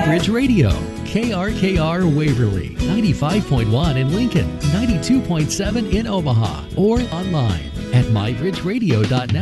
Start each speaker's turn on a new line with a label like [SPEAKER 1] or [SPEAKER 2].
[SPEAKER 1] MyBridge Radio, KRKR Waverly, 95.1 in Lincoln, 92.7 in Omaha, or online at mybridgeradio.net.